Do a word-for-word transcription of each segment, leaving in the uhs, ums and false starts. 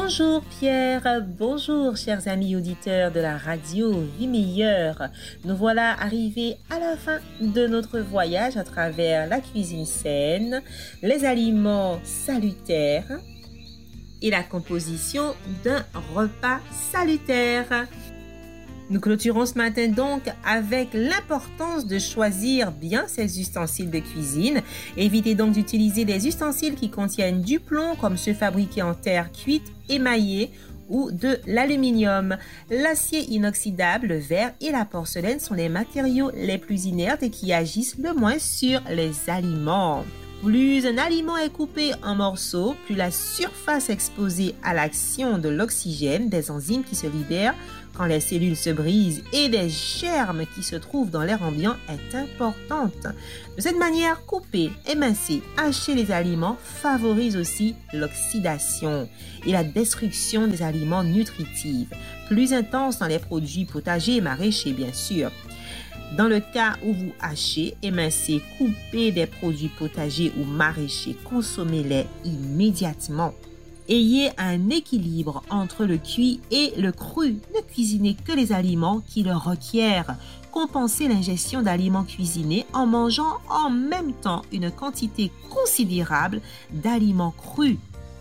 Bonjour Pierre, bonjour chers amis auditeurs de la radio Vie Meilleure. Nous voilà arrivés à la fin de notre voyage à travers la cuisine saine, les aliments salutaires et la composition d'un repas salutaire. Nous clôturons ce matin donc avec l'importance de choisir bien ces ustensiles de cuisine. Évitez donc d'utiliser des ustensiles qui contiennent du plomb comme ceux fabriqués en terre cuite, émaillée ou de l'aluminium. L'acier inoxydable, le verre et la porcelaine sont les matériaux les plus inertes et qui agissent le moins sur les aliments. Plus un aliment est coupé en morceaux, plus la surface exposée à l'action de l'oxygène, des enzymes qui se libèrent quand les cellules se brisent et des germes qui se trouvent dans l'air ambiant est importante. De cette manière, couper, émincer, hacher les aliments favorise aussi l'oxydation et la destruction des aliments nutritifs, plus intense dans les produits potagers et maraîchers bien sûr. Dans le cas où vous hachez, émincez, coupez des produits potagers ou maraîchers, consommez-les immédiatement. Ayez un équilibre entre le cuit et le cru. Ne cuisinez que les aliments qui le requièrent. Compensez l'ingestion d'aliments cuisinés en mangeant en même temps une quantité considérable d'aliments crus.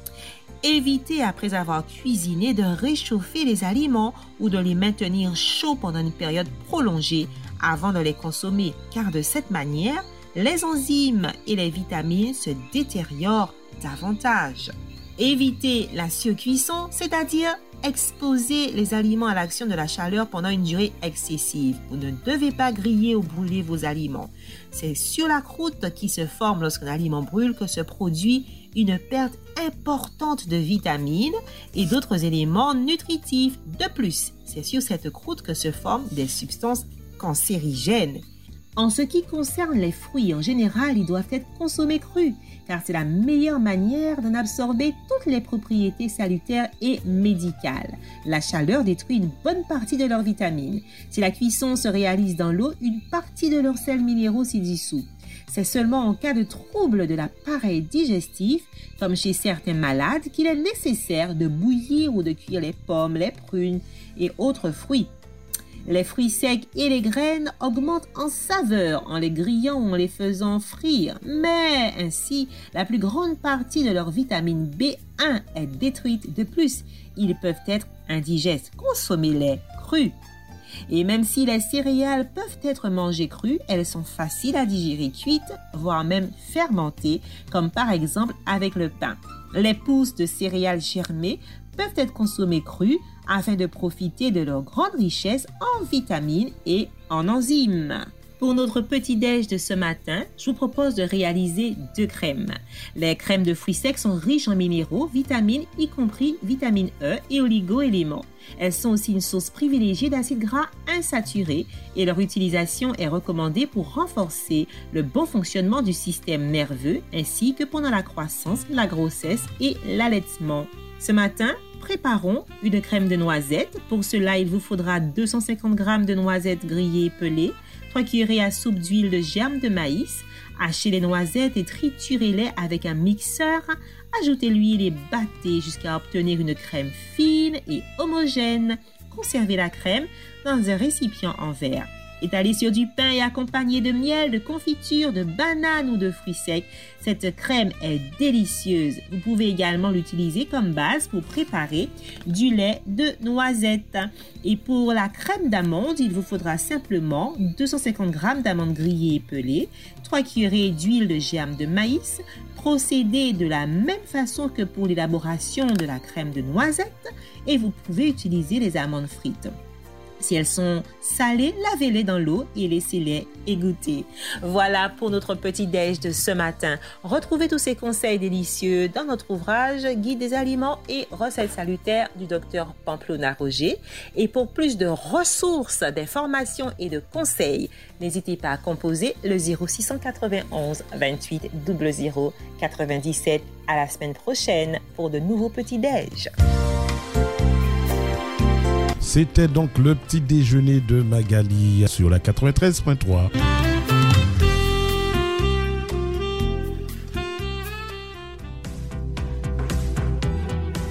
Évitez, après avoir cuisiné, de réchauffer les aliments ou de les maintenir chauds pendant une période prolongée avant de les consommer, car de cette manière, les enzymes et les vitamines se détériorent davantage. Évitez la surcuisson, c'est-à-dire exposer les aliments à l'action de la chaleur pendant une durée excessive. Vous ne devez pas griller ou brûler vos aliments. C'est sur la croûte qui se forme lorsqu'un aliment brûle que se produit une perte importante de vitamines et d'autres éléments nutritifs. De plus, c'est sur cette croûte que se forment des substances cancérigènes. En ce qui concerne les fruits, en général, ils doivent être consommés crus, car c'est la meilleure manière d'en absorber toutes les propriétés salutaires et médicales. La chaleur détruit une bonne partie de leurs vitamines. Si la cuisson se réalise dans l'eau, une partie de leurs sels minéraux s'y dissout. C'est seulement en cas de trouble de l'appareil digestif, comme chez certains malades, qu'il est nécessaire de bouillir ou de cuire les pommes, les prunes et autres fruits. Les fruits secs et les graines augmentent en saveur en les grillant ou en les faisant frire, mais ainsi, la plus grande partie de leur vitamine B un est détruite. De plus, ils peuvent être indigestes. Consommez-les crus. Et même si les céréales peuvent être mangées crues, elles sont faciles à digérer cuites, voire même fermentées, comme par exemple avec le pain. Les pousses de céréales germées peuvent être consommées crues afin de profiter de leur grande richesse en vitamines et en enzymes. Pour notre petit-déj de ce matin, je vous propose de réaliser deux crèmes. Les crèmes de fruits secs sont riches en minéraux, vitamines, y compris vitamine E et oligo-éléments. Elles sont aussi une source privilégiée d'acides gras insaturés et leur utilisation est recommandée pour renforcer le bon fonctionnement du système nerveux ainsi que pendant la croissance, la grossesse et l'allaitement. Ce matin, préparons une crème de noisettes. Pour cela, il vous faudra deux cent cinquante grammes de noisettes grillées et pelées, trois cuillerées à soupe d'huile de germe de maïs. Hachez les noisettes et triturez-les avec un mixeur. Ajoutez l'huile et battez jusqu'à obtenir une crème fine et homogène. Conservez la crème dans un récipient en verre. Étalée sur du pain et accompagnée de miel, de confiture, de bananes ou de fruits secs, cette crème est délicieuse. Vous pouvez également l'utiliser comme base pour préparer du lait de noisette. Et pour la crème d'amande, il vous faudra simplement deux cent cinquante grammes d'amandes grillées et pelées, trois cuillerées d'huile de germe de maïs. Procédez de la même façon que pour l'élaboration de la crème de noisette et vous pouvez utiliser les amandes frites. Si elles sont salées, lavez-les dans l'eau et laissez-les égoutter. Voilà pour notre petit déj de ce matin. Retrouvez tous ces conseils délicieux dans notre ouvrage Guide des aliments et recettes salutaires du docteur Pamplona Roger. Et pour plus de ressources, d'informations et de conseils, n'hésitez pas à composer le zéro six cent quatre-vingt-onze vingt-huit zéro zéro quatre-vingt-dix-sept. À la semaine prochaine pour de nouveaux petits déj. C'était donc le petit déjeuner de Magali sur la quatre-vingt-treize point trois.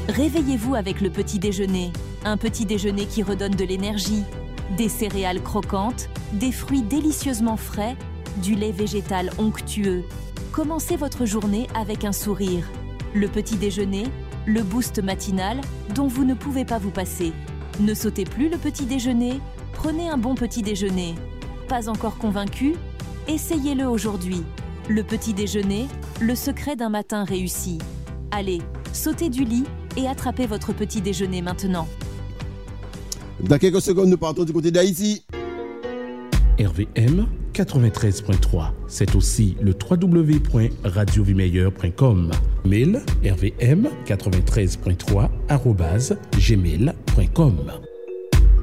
Réveillez-vous avec le petit déjeuner. Un petit déjeuner qui redonne de l'énergie. Des céréales croquantes, des fruits délicieusement frais, du lait végétal onctueux. Commencez votre journée avec un sourire. Le petit déjeuner, le boost matinal dont vous ne pouvez pas vous passer. Ne sautez plus le petit déjeuner, prenez un bon petit déjeuner. Pas encore convaincu? Essayez-le aujourd'hui. Le petit déjeuner, le secret d'un matin réussi. Allez, sautez du lit et attrapez votre petit déjeuner maintenant. Dans quelques secondes, nous partons du côté d'Haïti. R V M quatre-vingt-treize point trois. C'est aussi le w w w point radio vie meilleure point com. Mail r v m quatre-vingt-treize point trois arobase gmail point com.